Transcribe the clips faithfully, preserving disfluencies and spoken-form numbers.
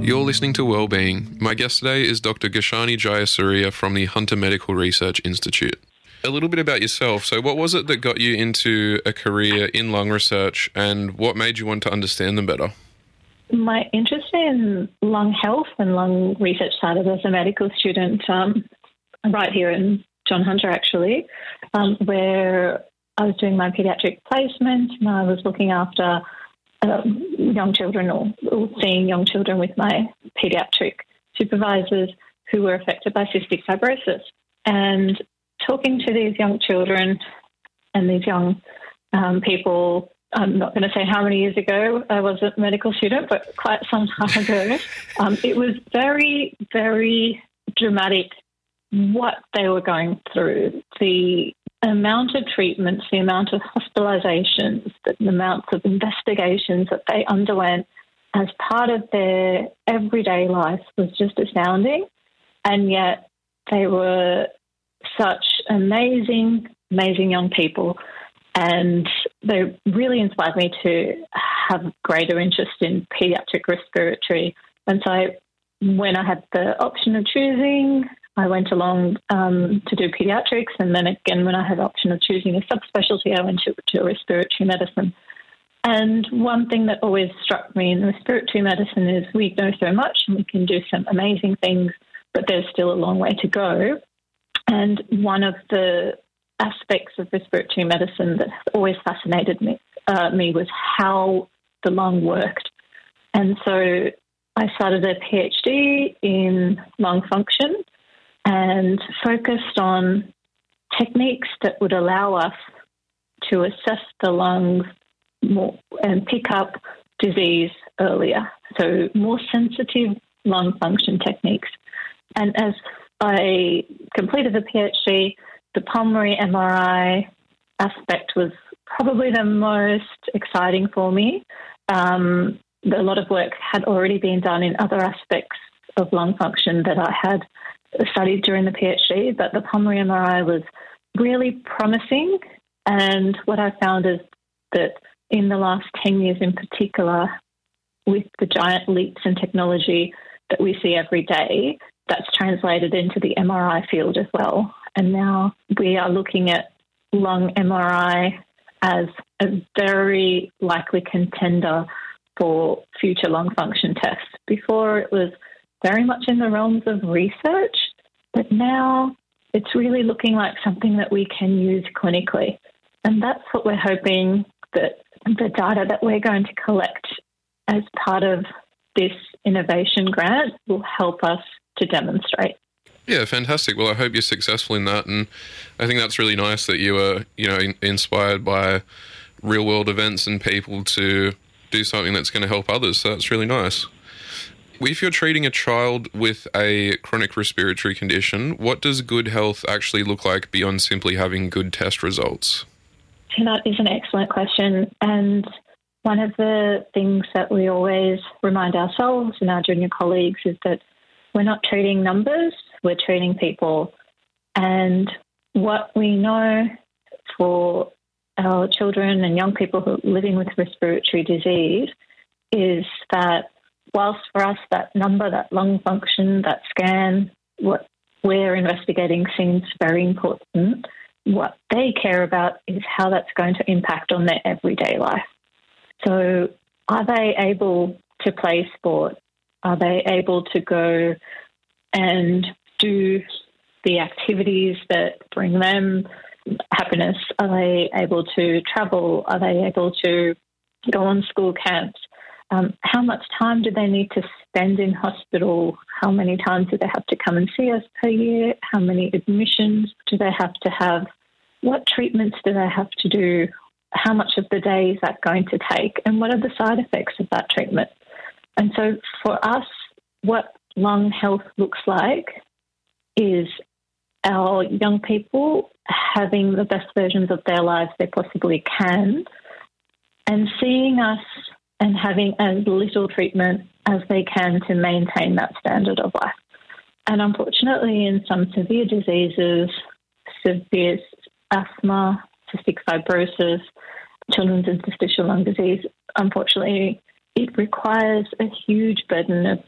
You're listening to Wellbeing. My guest today is Doctor Gashani Jayasuriya from the Hunter Medical Research Institute. A little bit about yourself. So what was it that got you into a career in lung research, and what made you want to understand them better? My interest in lung health and lung research started as a medical student um, right here in John Hunter, actually, um, where I was doing my paediatric placement and I was looking after uh, young children or, or seeing young children with my paediatric supervisors who were affected by cystic fibrosis. And talking to these young children and these young um, people, I'm not going to say how many years ago I was a medical student, but quite some time ago, um, it was very, very dramatic what they were going through. The amount of treatments, the amount of hospitalizations, the amount of investigations that they underwent as part of their everyday life was just astounding. And yet they were such amazing, amazing young people. And they really inspired me to have greater interest in paediatric respiratory. And so I, when I had the option of choosing, I went along um, to do paediatrics. And then again, when I had the option of choosing a subspecialty, I went to, to respiratory medicine. And one thing that always struck me in respiratory medicine is we know so much and we can do some amazing things, but there's still a long way to go. And one of the aspects of respiratory medicine that always fascinated me, uh, me was how the lung worked. And so I started a PhD in lung function and focused on techniques that would allow us to assess the lungs more and pick up disease earlier. So more sensitive lung function techniques. And as I completed the PhD, the pulmonary M R I aspect was probably the most exciting for me. Um, a lot of work had already been done in other aspects of lung function that I had studied during the PhD, but the pulmonary M R I was really promising. And what I found is that in the last ten years in particular, with the giant leaps in technology that we see every day, that's translated into the M R I field as well. And now we are looking at lung M R I as a very likely contender for future lung function tests. Before it was very much in the realms of research, but now it's really looking like something that we can use clinically. And that's what we're hoping that the data that we're going to collect as part of this innovation grant will help us to demonstrate. Yeah, fantastic. Well, I hope you're successful in that, and I think that's really nice that you were, you know, in- inspired by real-world events and people to do something that's going to help others. So that's really nice. If you're treating a child with a chronic respiratory condition, what does good health actually look like beyond simply having good test results? So that is an excellent question, and one of the things that we always remind ourselves and our junior colleagues is that we're not treating numbers, we're treating people. And what we know for our children and young people who are living with respiratory disease is that whilst for us that number, that lung function, that scan, what we're investigating seems very important, what they care about is how that's going to impact on their everyday life. So are they able to play sport? Are they able to go and do the activities that bring them happiness? Are they able to travel? Are they able to go on school camps? Um, how much time do they need to spend in hospital? How many times do they have to come and see us per year? How many admissions do they have to have? What treatments do they have to do? How much of the day is that going to take? And what are the side effects of that treatment? And so for us, what lung health looks like is our young people having the best versions of their lives they possibly can and seeing us and having as little treatment as they can to maintain that standard of life. And unfortunately, in some severe diseases, severe asthma, cystic fibrosis, children's interstitial lung disease, unfortunately, it requires a huge burden of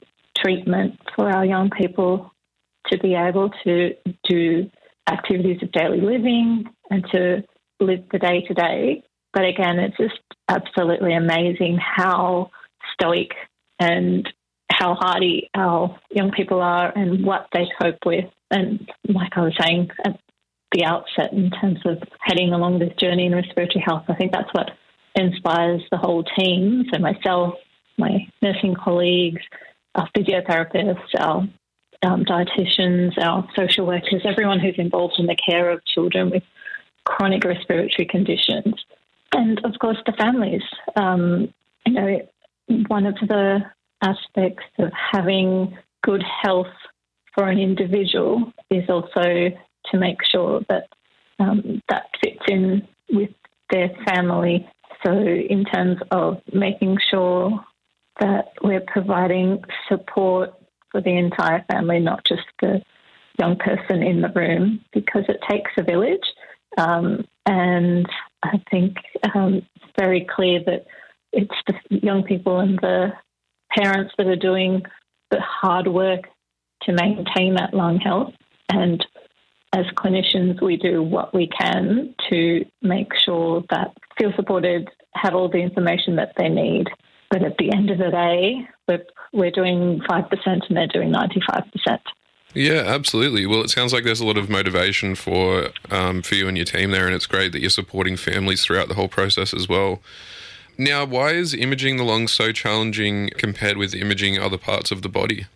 treatment for our young people to be able to do activities of daily living and to live the day-to-day. But again, it's just absolutely amazing how stoic and how hardy our young people are and what they cope with. And like I was saying at the outset, in terms of heading along this journey in respiratory health, I think that's what inspires the whole team. So myself, my nursing colleagues, our physiotherapists, our um, dietitians, our social workers, everyone who's involved in the care of children with chronic respiratory conditions. And, of course, the families. Um, you know, one of the aspects of having good health for an individual is also to make sure that um, that fits in with their family. So in terms of making sure that we're providing support for the entire family, not just the young person in the room, because it takes a village. Um, and I think um, it's very clear that it's the young people and the parents that are doing the hard work to maintain that lung health. And as clinicians, we do what we can to make sure that feel supported, have all the information that they need. But at the end of the day, we're, we're doing five percent and they're doing ninety-five percent. Yeah, absolutely. Well, it sounds like there's a lot of motivation for um, for you and your team there, and it's great that you're supporting families throughout the whole process as well. Now, why is imaging the lungs so challenging compared with imaging other parts of the body?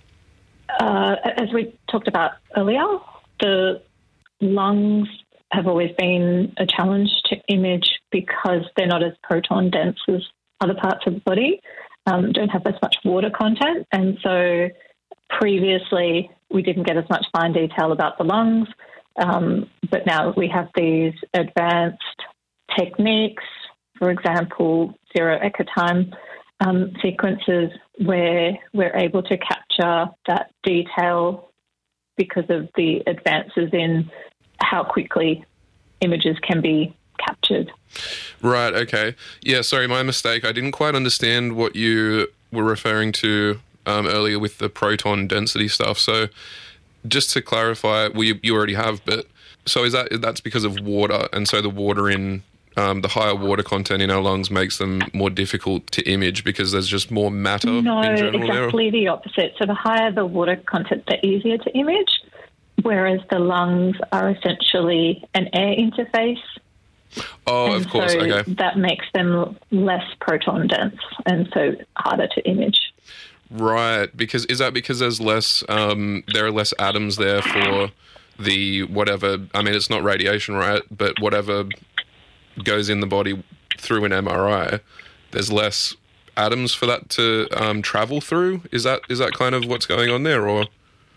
Uh, as we talked about earlier, the lungs have always been a challenge to image because they're not as proton dense as other parts of the body, um, don't have as much water content. And so previously we didn't get as much fine detail about the lungs, um, but now we have these advanced techniques, for example, zero echo time um, sequences where we're able to capture that detail because of the advances in how quickly images can be captured. Right, okay. Yeah, sorry, my mistake. I didn't quite understand what you were referring to um, earlier with the proton density stuff. So just to clarify, well, you, you already have, but so is that that's because of water, and so the water in um, the higher water content in our lungs makes them more difficult to image because there's just more matter no, in general? No, exactly the opposite. So the higher the water content, the easier to image, whereas the lungs are essentially an air interface. Oh, and of course, so okay. That makes them less proton dense and so harder to image. Right, because is that because there's less, um, there are less atoms there for the whatever, I mean, it's not radiation, right, but whatever goes in the body through an M R I, there's less atoms for that to um, travel through? Is that is that kind of what's going on there, or...?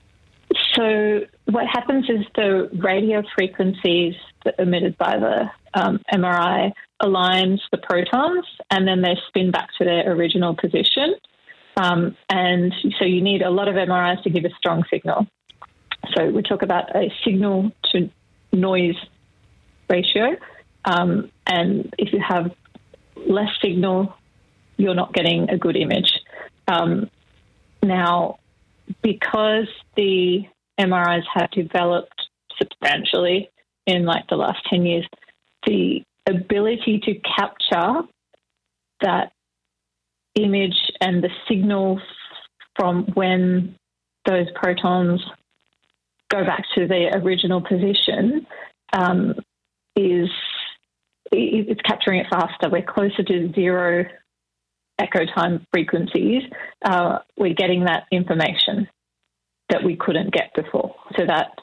So what happens is the radio frequencies that are emitted by the um, M R I aligns the protons and then they spin back to their original position. Um, and so you need a lot of M R Is to give a strong signal. So we talk about a signal to noise ratio. Um, and if you have less signal, you're not getting a good image. Um, now, because the M R Is have developed substantially in like the last ten years, the ability to capture that image and the signal from when those protons go back to their original position um, is it's capturing it faster. We're closer to zero echo time frequencies. Uh, we're getting that information that we couldn't get before. So that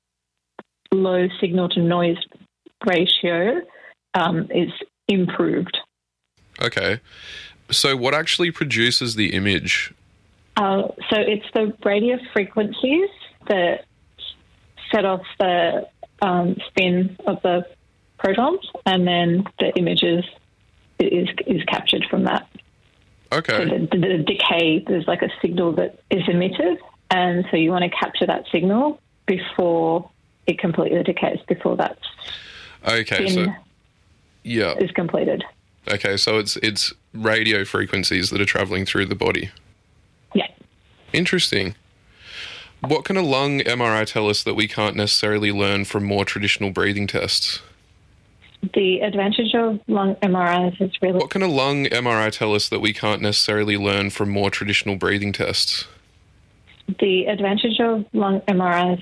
low signal to noise ratio um, is improved. Okay. So what actually produces the image? Uh, so it's the radio frequencies that set off the um, spin of the protons, and then the images is is captured from that. Okay. So the, the decay, there's like a signal that is emitted, and so you want to capture that signal before it completely decays, before that okay, spin so, yeah. is completed. Okay, so it's it's radio frequencies that are traveling through the body. Yeah. Interesting. What can a lung M R I tell us that we can't necessarily learn from more traditional breathing tests? The advantage of lung M R Is is really... What can a lung M R I tell us that we can't necessarily learn from more traditional breathing tests? The advantage of lung M R Is